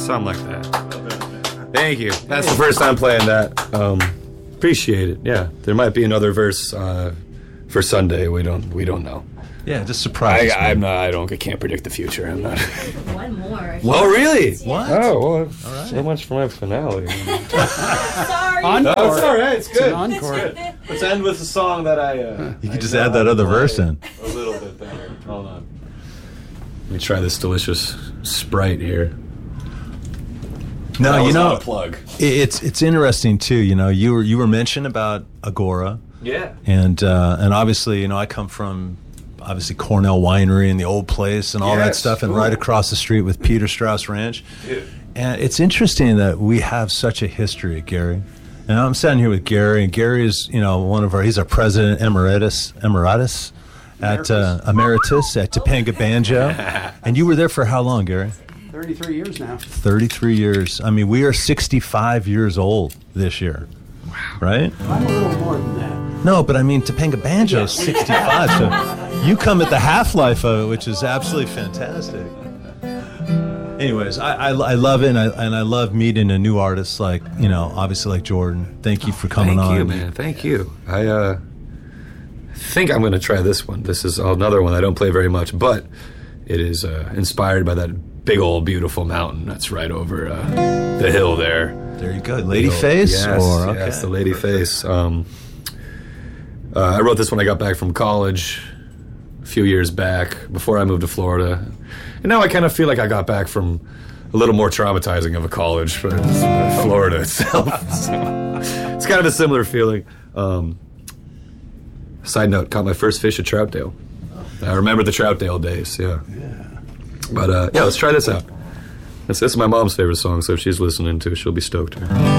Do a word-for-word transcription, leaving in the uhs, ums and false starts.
something like that. Thank you. That's the first time playing that. Um, appreciate it. Yeah, there might be another verse uh, for Sunday. We don't. We don't know. Yeah, just surprise. I, I'm not. I don't. I can't predict the future. I'm not. One more. Oh, really? What? Oh, well, right. so much for my finale. Sorry. No, it's all right. It's good. It's an encore. It's good. Let's end with a song that I. Uh, You I could just know add that how other to verse play in. A little bit better. Hold on. Let me try this delicious Sprite here. No, That you was know, not a plug. it- it's it's interesting too. You know, you were you were mentioned about Agora, Yeah. and uh, and obviously, you know, I come from obviously Cornell Winery and the old place and all that Yes. stuff, and Ooh. right across the street with Peter Strauss Ranch. Dude. And it's interesting that we have such a history, Gary. And I'm sitting here with Gary, and Gary is, you know, one of our, he's our president emeritus, emeritus at uh, emeritus at Topanga Banjo. And you were there for how long, Gary? thirty-three years now. thirty-three years. I mean, we are sixty-five years old this year. Wow. Right? I'm a little more than that. No, but I mean, Topanga Banjo is sixty-five. So you come at the half-life of it, which is absolutely fantastic. Anyways, I, I, I love it, and I, and I love meeting a new artist like, you know, obviously like Jordan. Thank you for coming Thank on. you, man. Thank you. I uh, think I'm going to try this one. This is another one I don't play very much, but it is uh, inspired by that big old beautiful mountain that's right over uh, the hill there. There you go. Lady Face? Yes, or, okay. yes, the Lady Face. Um, uh, I wrote this when I got back from college a few years back, before I moved to Florida. And now I kind of feel like I got back from a little more traumatizing of a college, but it's, uh, Florida itself. So it's kind of a similar feeling. Um, side note, caught my first fish at Troutdale. I remember the Troutdale days, yeah. Yeah. But uh, yeah, let's try this out. This, this is my mom's favorite song, so if she's listening to it, she'll be stoked.